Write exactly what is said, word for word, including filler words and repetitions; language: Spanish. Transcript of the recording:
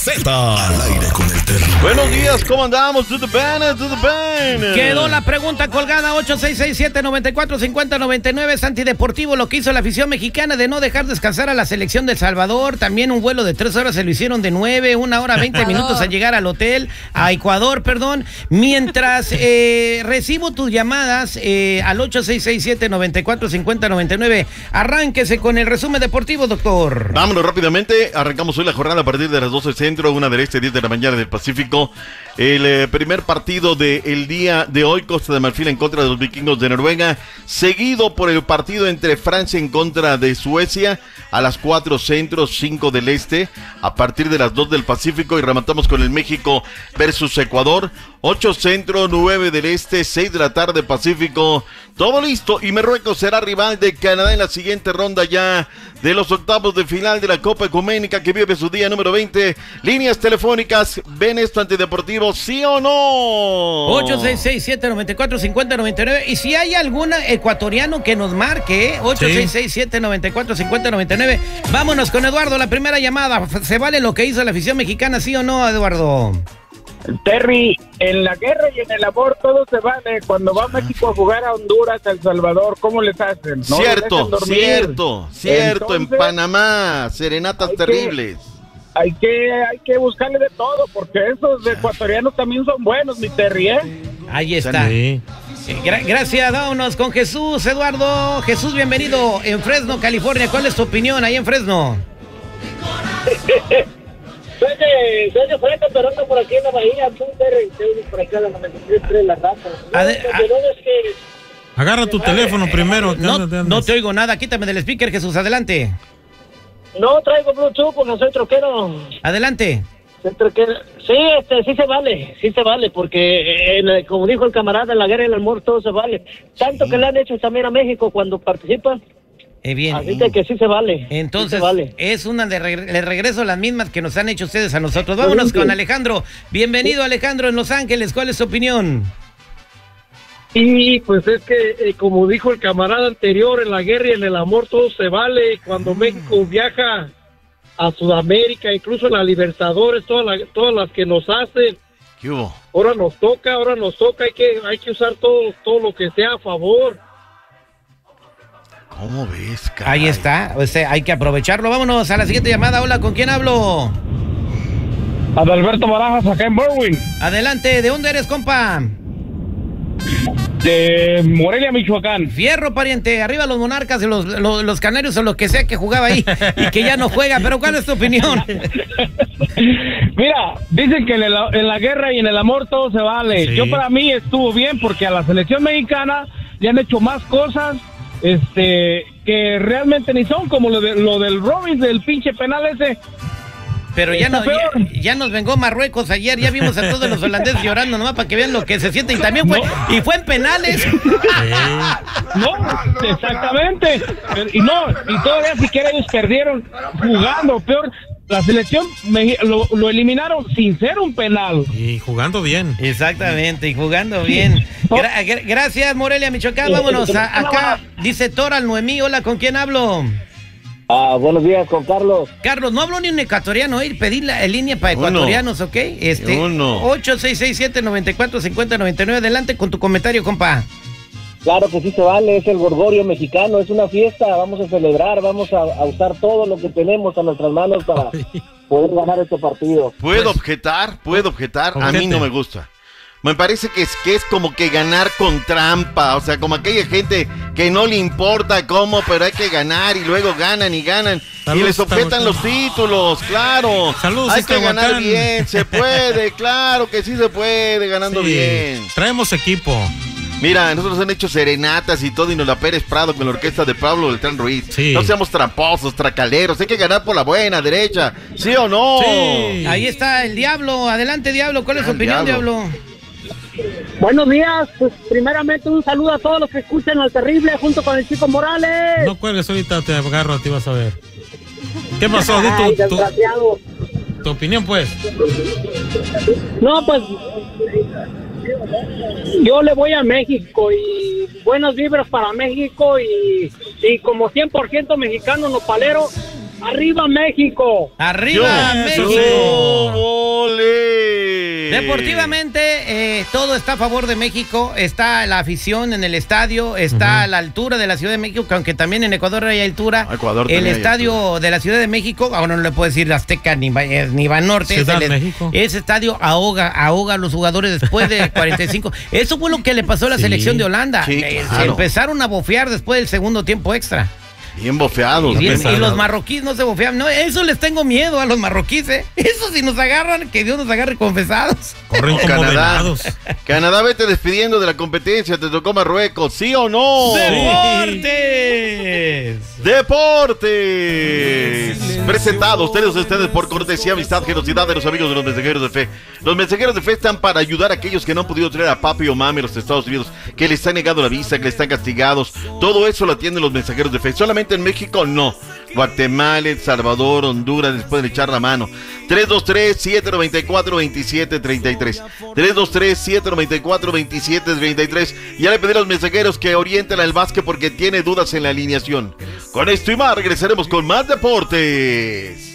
Z. Al aire con el Terry. Buenos días, ¿cómo andamos? To the band, to the band. Quedó la pregunta colgada, ocho seis seis siete, nueve cuatro cinco cero, nueve nueve. Es antideportivo lo que hizo la afición mexicana de no dejar descansar a la selección de El Salvador. También un vuelo de tres horas se lo hicieron de nueve, una hora veinte minutos a llegar al hotel, a Ecuador, perdón. Mientras eh, recibo tus llamadas eh, al ocho seis seis siete, nueve cuatro cinco cero, nueve nueve. Arránquese con el resumen deportivo, doctor. Vámonos rápidamente, arrancamos hoy la jornada a partir de las doce centro, una del este, diez de la mañana del Pacífico. El eh, primer partido del día de hoy, Costa de Marfil en contra de los vikingos de Noruega, seguido por el partido entre Francia en contra de Suecia, a las cuatro centro, cinco del este, a partir de las dos del Pacífico, y rematamos con el México versus Ecuador, ocho centro, nueve del este, seis de la tarde Pacífico, todo listo, y Marruecos será rival de Canadá en la siguiente ronda ya de los octavos de final de la Copa Ecuménica que vive su día número veinte. Líneas telefónicas, ¿ven esto antideportivo, sí o no? ocho seis seis siete, nueve cuatro cinco cero, nueve nueve. Y si hay algún ecuatoriano que nos marque, ¿eh? ocho seis seis siete, nueve cuatro cinco cero, nueve nueve. Vámonos con Eduardo, la primera llamada. ¿Se vale lo que hizo la afición mexicana, sí o no, Eduardo? Terry, en la guerra y en el amor todo se vale. Cuando va México a jugar a Honduras, a El Salvador, ¿cómo les hacen? ¿No cierto, les cierto, cierto. Entonces, en Panamá, serenatas hay terribles. Que, hay que hay que buscarle de todo, porque esos ecuatorianos también son buenos, mi Terry, ¿eh? Ahí está. Sí. Gra- gracias, vámonos con Jesús, Eduardo. Jesús, bienvenido en Fresno, California. ¿Cuál es tu opinión ahí en Fresno? Soy de, soy de Fresno, pero ando por aquí en la bahía, Terry, por acá, la noventa y tres tres, la raza. No, Ade- no, no, es que... Agarra tu teléfono primero. No, no te oigo nada, quítame del speaker, Jesús, adelante. No traigo Bluetooth porque soy troquero. Adelante. Soy troquero. Sí, este, sí se vale, sí se vale, porque eh, como dijo el camarada, en la guerra y el amor todo se vale. Tanto sí. que le han hecho también a México cuando participa. Eh, bien. Así que, que sí se vale. Entonces, sí se vale. Es una de regre- le regreso las mismas que nos han hecho ustedes a nosotros. Vámonos sí, sí. con Alejandro. Bienvenido, Alejandro, en Los Ángeles. ¿Cuál es su opinión? Y pues es que, eh, como dijo el camarada anterior, en la guerra y en el amor todo se vale. Cuando México viaja a Sudamérica, incluso en la Libertadores, todas, la, todas las que nos hacen, ¿qué hubo? Ahora nos toca, ahora nos toca, hay que, hay que usar todo, todo lo que sea a favor. ¿Cómo ves, caray? Ahí está, o sea, hay que aprovecharlo. Vámonos a la siguiente llamada. Hola, ¿con quién hablo? Adalberto Barajas, acá en Berwyn. Adelante, ¿de dónde eres, compa? De Morelia, Michoacán. Fierro, pariente, arriba los Monarcas, los, los, los Canarios o lo que sea que jugaba ahí y que ya no juega, pero ¿cuál es tu opinión? Mira, dicen que en, el, en la guerra y en el amor todo se vale. Sí. Yo para mí estuvo bien porque a la selección mexicana le han hecho más cosas este que realmente ni son, como lo, de, lo del Robins, del pinche penal ese. Pero ya, no, ya, ya nos vengó Marruecos ayer, ya vimos a todos los holandeses llorando nomás para que vean lo que se siente, y también fue, no. y fue en penales. No, exactamente. Y no, y todavía siquiera ellos perdieron jugando, peor. La selección me, lo, lo eliminaron sin ser un penal. Y jugando bien. Exactamente, y jugando bien. Gra- gra- gracias, Morelia, Michoacán. Vámonos a, acá. Dice Toral Noemí, hola, ¿con quién hablo? Ah, buenos días, con Carlos. Carlos, no hablo ni un ecuatoriano, ir pedir la línea para ecuatorianos, ¿ok? Este, Uno. ocho seis seis siete, nueve cuatro cinco cero, nueve nueve. Adelante con tu comentario, compa. Claro que sí se vale, es el gorgorio mexicano, es una fiesta, vamos a celebrar, vamos a, a usar todo lo que tenemos a nuestras manos para poder ganar este partido. ¿Puedo pues, objetar? ¿Puedo objetar? Objete. A mí no me gusta. Me parece que es, que es como que ganar con trampa, o sea, como aquella gente que no le importa cómo, pero hay que ganar y luego ganan y ganan. Salud, y les objetan los títulos, claro. Salud, hay que ganar bien, se puede, claro que sí se puede, ganando sí, bien. Traemos equipo. Mira, nosotros han hecho serenatas y todo, y nos la Pérez Prado con la orquesta de Pablo Beltrán Ruiz. Sí. No seamos tramposos, tracaleros, hay que ganar por la buena, derecha, ¿sí o no? Sí. Ahí está el Diablo, adelante Diablo, ¿cuál es tu opinión, Diablo? Buenos días, pues primeramente un saludo a todos los que escuchan al Terrible junto con el Chico Morales. No cuelgues, ahorita te agarro, te vas a ver. ¿Qué pasó? Di tu, Ay, desgraciado. Tu, tu opinión, pues. No, pues yo le voy a México y buenas vibras para México y, y como cien por ciento mexicano nopalero, arriba México. Arriba México. Deportivamente, eh, todo está a favor de México. Está la afición en el estadio, está uh-huh. a la altura de la Ciudad de México, aunque también en Ecuador hay altura. Ecuador el estadio de la Ciudad de México, ahora no le puedo decir Azteca ni, ni Banorte. Ciudad ese, México. Ese estadio ahoga, ahoga a los jugadores después de cuarenta y cinco. Eso fue lo que le pasó a la sí. selección de Holanda. Sí, eh, claro. Se empezaron a bofear después del segundo tiempo extra. Bien bofeados. Y, bien, y los marroquíes no se bofean. No, eso les tengo miedo a los marroquíes, ¿eh? Eso si nos agarran, que Dios nos agarre confesados. Corren como Canadá. venados. Canadá, vete despidiendo de la competencia. Te tocó Marruecos, ¿sí o no? ¡Deportes! ¡Deportes! Presentados ustedes, ustedes por cortesía, amistad, generosidad de los amigos de los mensajeros de fe. Los mensajeros de fe están para ayudar a aquellos que no han podido traer a papi o mami a los Estados Unidos, que les han negado la visa, que les están castigados. Todo eso lo atienden los mensajeros de fe. Solamente en México no. Guatemala, El Salvador, Honduras, les pueden echar la mano. tres dos tres, siete nueve cuatro, dos siete tres tres. tres dos tres, siete nueve cuatro, dos siete tres tres. Ya le pedí a los mensajeros que orienten al básquet porque tiene dudas en la alineación. Con esto y más regresaremos con más deportes.